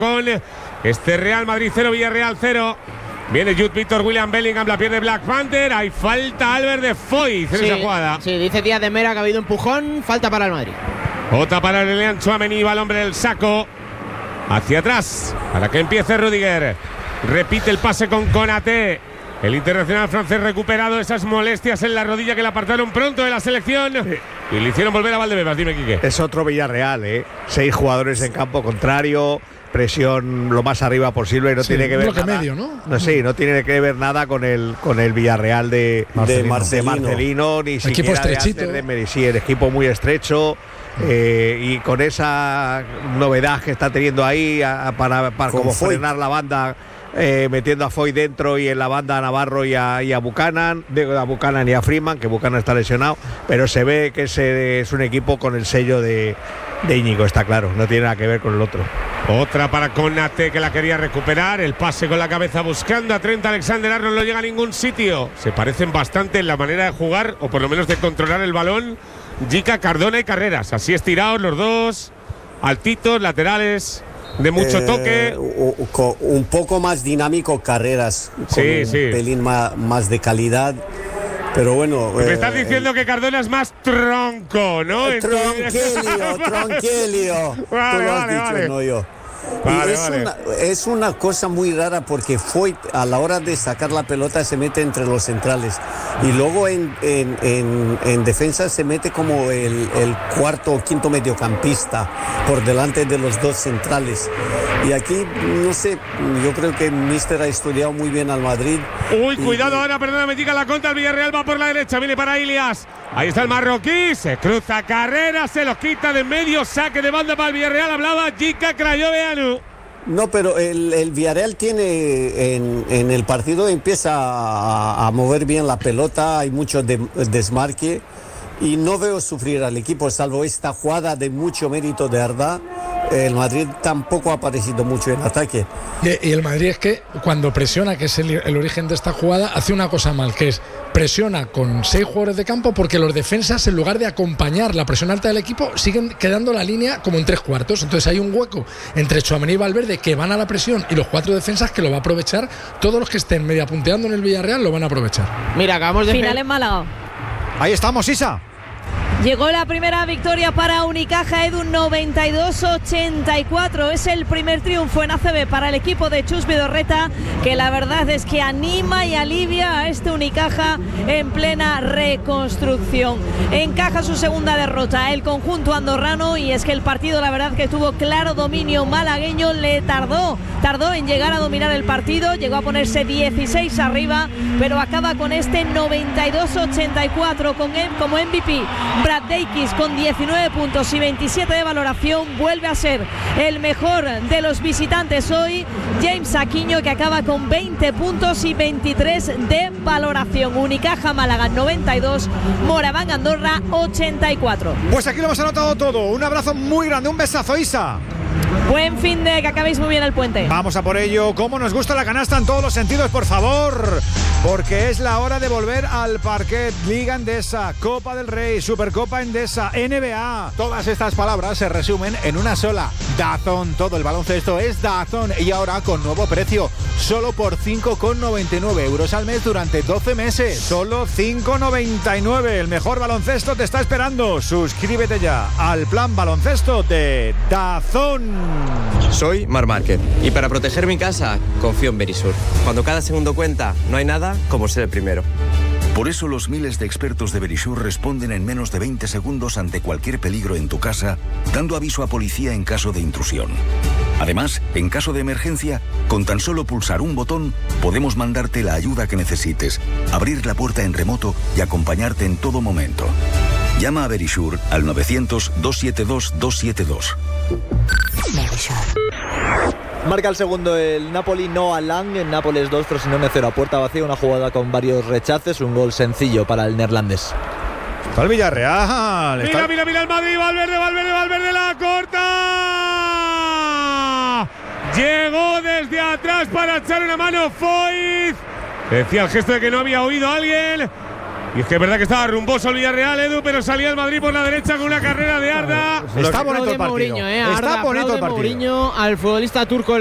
con este Real Madrid 0, Villarreal 0. Viene Jude Víctor, William Bellingham, la pierde Black Panther. Hay falta Albert de Foyth en esa jugada. Sí, dice Díaz de Mera que ha habido empujón. Falta para el Madrid. Otra para Aurélien Tchouaméni, va el hombre del saco. Hacia atrás, para que empiece Rudiger. Repite el pase con Konaté. El internacional francés recuperado esas molestias en la rodilla que le apartaron pronto de la selección. Y le hicieron volver a Valdebebas. Dime, Quique. Es otro Villarreal, 6 jugadores en campo contrario. Presión lo más arriba posible y no tiene que ver nada. Medio, ¿no? No tiene que ver nada con el Villarreal de Marcelino, ni siquiera de Ander Emery. Sí, el equipo muy estrecho. Y con esa novedad que está teniendo ahí para como frenar la banda, metiendo a Foyth dentro y en la banda a Navarro y a Buchanan, a Buchanan y a Freeman, que Buchanan está lesionado, pero se ve que es un equipo con el sello de Íñigo, está claro, no tiene nada que ver con el otro. Otra para Konaté, que la quería recuperar. El pase con la cabeza buscando a Trent Alexander-Arnold, no llega a ningún sitio. Se parecen bastante en la manera de jugar, o por lo menos de controlar el balón, Jica, Cardona y Carreras. Así estirados los dos, altitos, laterales, de mucho toque. Un poco más dinámico Carreras, con un pelín más de calidad. Pero bueno. Me estás diciendo que Cardona es más tronco, ¿no? Tronquilio. Vale, tú lo has dicho, no yo. Es una cosa muy rara porque Foyth a la hora de sacar la pelota se mete entre los centrales y luego en defensa se mete como el cuarto o quinto mediocampista por delante de los dos centrales. Y aquí, no sé, yo creo que Mister ha estudiado muy bien al Madrid. Uy, cuidado ahora, perdóname, Jica, la contra, el Villarreal va por la derecha, viene para Ilias. Ahí está el marroquí, se cruza Carreras, se los quita de en medio, saque de banda para el Villarreal, hablaba Jica Crayoveanu. No, pero el Villarreal tiene en el partido empieza a mover bien la pelota, hay mucho desmarque y no veo sufrir al equipo, salvo esta jugada de mucho mérito de Arda. El Madrid tampoco ha aparecido mucho en ataque. Y el Madrid es que cuando presiona, que es el origen de esta jugada, hace una cosa mal, que es presiona con 6 jugadores de campo porque los defensas, en lugar de acompañar la presión alta del equipo, siguen quedando la línea como en 3/4. Entonces hay un hueco entre Tchouaméni y Valverde que van a la presión y los 4 defensas que lo va a aprovechar. Todos los que estén media punteando en el Villarreal lo van a aprovechar. Mira, acabamos de final en Málaga. Ahí estamos, Isa. Llegó la primera victoria para Unicaja, Edu, 92-84. Es el primer triunfo en ACB para el equipo de Chus Vidorreta, que la verdad es que anima y alivia a este Unicaja en plena reconstrucción. Encaja su segunda derrota el conjunto andorrano, y es que el partido, la verdad, que tuvo claro dominio malagueño. Le tardó en llegar a dominar el partido, llegó a ponerse 16 arriba, pero acaba con este 92-84 como MVP. Brad Davis con 19 puntos y 27 de valoración, vuelve a ser el mejor de los visitantes hoy. James Aquino, que acaba con 20 puntos y 23 de valoración. Unicaja Málaga 92, Moraván Andorra 84. Pues aquí lo hemos anotado todo. Un abrazo muy grande, un besazo, Isa. Buen fin de, que acabéis muy bien el puente. Vamos a por ello. Cómo nos gusta la canasta en todos los sentidos, por favor, porque es la hora de volver al parquet. Liga Endesa, Copa del Rey, Supercopa Endesa, NBA. Todas estas palabras se resumen en una sola: DAZN. Todo el baloncesto es DAZN, y ahora con nuevo precio, solo por 5,99 euros al mes durante 12 meses. Solo 5,99. El mejor baloncesto te está esperando. Suscríbete ya al plan baloncesto de DAZN. Soy Marc Márquez y para proteger mi casa confío en Verisur. Cuando cada segundo cuenta, no hay nada como ser el primero. Por eso los miles de expertos de Verisur responden en menos de 20 segundos ante cualquier peligro en tu casa, dando aviso a policía en caso de intrusión. Además, en caso de emergencia, con tan solo pulsar un botón, podemos mandarte la ayuda que necesites, abrir la puerta en remoto y acompañarte en todo momento. Llama a Verisur al 900-272-272. Marca el segundo el Napoli, Noah Lang. En Nápoles 2, Frosinone 0 a puerta vacía. Una jugada con varios rechaces, un gol sencillo para el neerlandés. Está el Villarreal. Mira el Madrid. Valverde la corta. Llegó desde atrás para echar una mano Foyth. Decía el gesto de que no había oído a alguien. Y es que es verdad que estaba rumboso el Villarreal, Edu, pero salía el Madrid por la derecha con una carrera de Arda. Está bonito el partido. Mourinho, Está bonito el partido. Mourinho al futbolista turco.